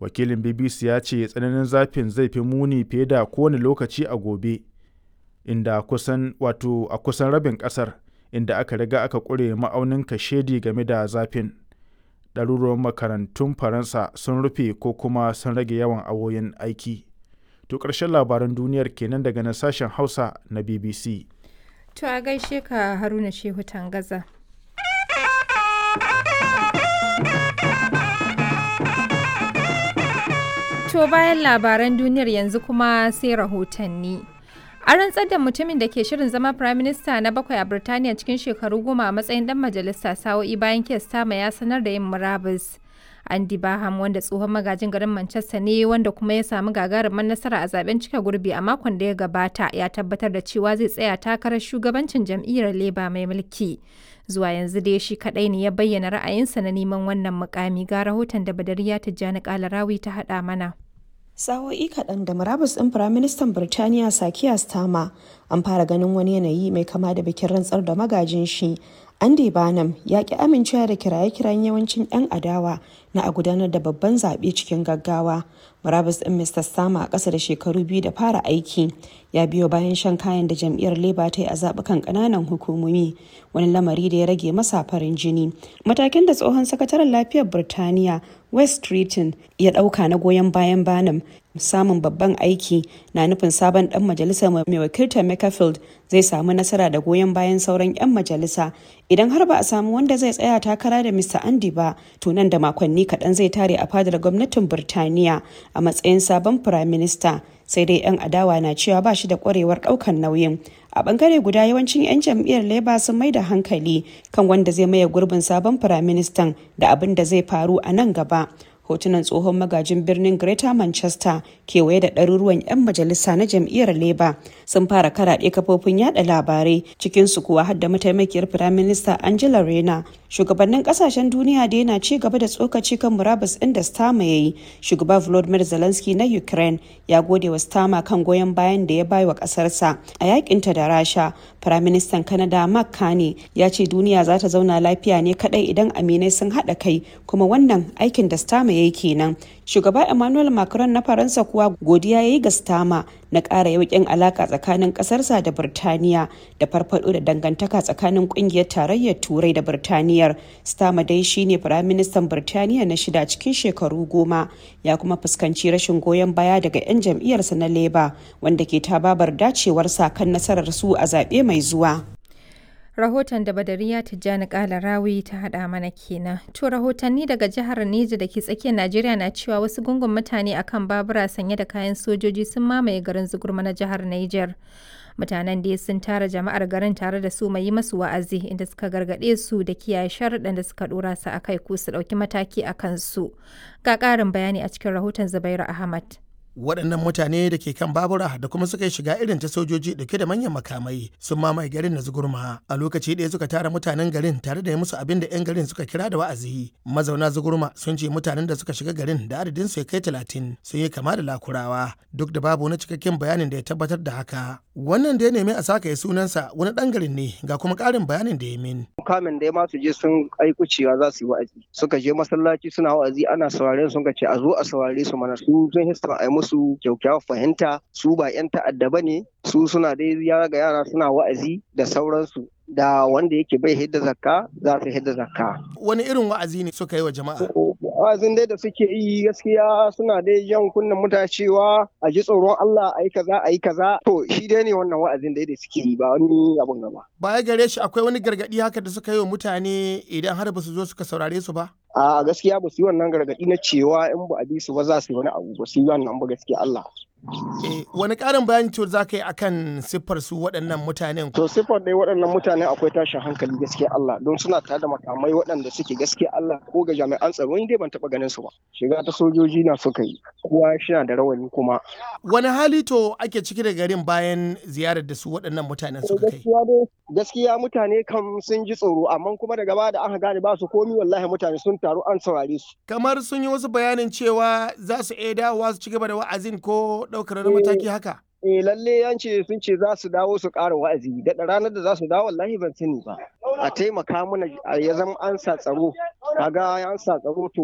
Wakilin BBC ya ce tsananin zafin zai fi muni fiye da kowane lokaci a gobe, inda a kusan rabin ƙasar inda aka riga aka ƙure ma'aunin kashedi game da zafin. Ɗaruruwan makarantun Faransa sun rufe ko kuma sun rage yawan awoyin aiki. To ƙarshen labaran duniyar kenan daga nan sashen Hausa na BBC. To a gaishe ka Haruna Shehu Tangaza. To bayan labaran duniyar yanzu kuma sai rahotanni. An rantsar da mutumin da ke shirin zama Prime Minister na 7 a Birtaniya cikin shekaru 10 a matsayin dan majalisa sa'o'i bayan Keir Starmer ya sanar da yin murabus. Andy Barham, wanda tsohon magajin garin Manchester ne wanda kuma ya samu gagarumar nasara a zaben cika gurbi a makon da ya gabata, ya tabbatar da cewa zai tsaya takarar shugabancin jam'iyyar Labour mai mulki. Zuwa yanzu dai shi kadai ne ya bayyana ra'ayinsa na neman wannan mukami. Ga rahoton da Badariya Tijjani Kalarawi ta haɗa mana. Sa'o'i kaɗan da murabus ɗin Firaministan Birtaniya Keir Starmer, an fara ganin wani yanayi mai kama da bikin rantsar da magajin shi. Andy Barnum ya ƙi amincewa da kiraye-kirayen yawancin 'yan adawa na a gudanar da babban zaɓe cikin gaggawa. Murabus ɗin Mr. Starmer a ƙasa da shekaru 2 da fara aiki ya biyo bayan shan kayan da jam'iyyar Labour ta yi a zaɓukan ƙananan hukumomi, wani lamari da ya rage masa farin jini. Matakin da tsohon sakataren lafiyar Birtaniya West Streeton ya ɗauka na goyon bayan Barnum samun babban aiki na nufin sabon ɗan majalisa mai wakiltar Macclesfield zai samu nasara da goyon bayan sauran 'yan majalisa. Idan har ba a samu wanda zai tsaya takara da Mr. Andy ba, to nan da makonni kaɗan zai tare a fadar gwamnatin Birtaniya a matsayin sabon firaminista. Sai dai 'yan adawa na cewa ba shi da ƙwarewar ɗaukar nauyin. A bangare guda, yawancin 'yan jam'iyyar Labour sun mai da hankali kan wanda zai maye gurbin sabon firaministan da abin da zai faru a nan gaba. Hotunan tsohon magajin birnin Greater Manchester kewaye da ɗaruruwan 'yan majalisa na jam'iyyar Labour sun fara karaɗe kafofin yada labarai, cikinsu kuwa har da mataimakiyar firaminista Angela Rayner. Shugabannin kasashen duniya da yana ci gaba da tsokaci kan murabus ɗin da Starmer ya yi. Shugaba Volodymyr Zelensky na Ukraine ya gode wa Starmer kan goyon bayan da ya bai wa ƙasarsa a yakinta da Rasha. Firaministan Canada Mark Carney ya ce duniya za ta zauna lafiya ne kadai idan aminai sun haɗa kai, kuma wannan aikin da Starmer ya yi kenan. Shugaba Emmanuel Macron na Faransa kuwa godiya ya yi ga Starmer na ƙara yauƙin alaƙa tsakanin ƙasarsa da Birtaniya da farfaɗo da dangantaka tsakanin ƙungiyar tarayyar Turai da Birtaniyar. Starmer dai shine Firaministan Birtaniya na 6 cikin shekaru 10, ya kuma fuskanci rashin goyon baya daga 'yan jam'iyyarsa na Labour wanda ke tababar dacewarsa kan nasarar su a zaɓe mai zuwa. Rahoton da Badariya Tijjani Kalarawi ta haɗa mana kenan. To rahotanni daga jihar Neja da ke tsakiyar Najeriya na cewa wasu gungun mutane akan babura sanye da kayan sojoji sun mamaye garin Zugurma na jihar Niger. Mutanen da sun tara jama'ar garin tare da su mai yi masu wa'azi, inda suka gargaɗe su da kiyaye sharuɗan da suka ɗora su akai ko su ɗauki mataki a kansu. Ga ƙarin bayani a cikin rahoton Zubairu Ahmad. Waɗannan mutane da ke kan babura da kuma suka yi shiga irin ta sojoji dauke da manyan makamai sun mamaye garin na Zugurma. A lokaci ɗaya suka tara mutanen garin tare da yi musu abin da 'yan garin suka kira da wa'azi. Mazauna Zugurma sun ce mutanen da suka shiga garin da adadin su ya kai 30 sun yi kama da lakurawa, duk da babu wani cikakken bayanin da ya tabbatar da haka. Wannan da ya nemi a saka ya sunansa wani ɗan garin ne, ga kuma ƙarin bayanin da ya min. Kamin da ya masu je sun aiku cewa za su yi wa'azi, suka je masallaci suna wa'azi ana sauraren sun ce a zo a saurare su mana, su sun hista a musu kyaukyawar fahimta, su ba 'yan ta'adda ba ne, su suna dai yara ga yara suna wa'azi da sauransu, da wanda yake bai hidda zakka za su hidda zakka. Wani irin wa'azi ne suka yi wa jama'a? Wa'azin dai da suke yi gaskiya suna dai jan kunnen mutane cewa a ji tsoron Allah, a yi kaza a yi kaza. To shi dai ne wannan wa'azin dai da suke yi, ba wani abun gaba. Baya gare shi akwai wani gargaɗi haka da suka yi wa mutane idan har ba su zo suka saurare su ba? A gaskiya ba su yi wannan gargaɗi na cewa in ba a bi su ba za su yi wani abu, ba su yi wannan ba gaskiya Allah. Wani ƙarin bayani to za ka yi akan siffar su waɗannan mutanen? To siffar dai waɗannan mutanen akwai tashin hankali gaskiya Allah, don suna tare da makamai waɗanda suke gaskiya Allah, ko ga jami'an tsaro ni dai ban taɓa ganin su ba. Shiga ta sojoji na suka yi, kowa shi na da rawani kuma. Wani hali to ake ciki da garin bayan ziyarar da su waɗannan mutanen suka kai? Gaskiya mutane kam sun ji tsoro, amma kuma daga baya da aka gane ba su komi, wallahi mutane sun taru an saurare su. Kamar sun yi wasu bayanin cewa za su iya dawowa su ci gaba da wa'azin ko ɗaukar wani mataki haka? Lalle yance sun ce za su dawo su ƙara wa'azi, da ranar da za su dawo wallahi ban sani ba. A taimaka mana ya zama an sa tsaro, kaga an sa tsaro to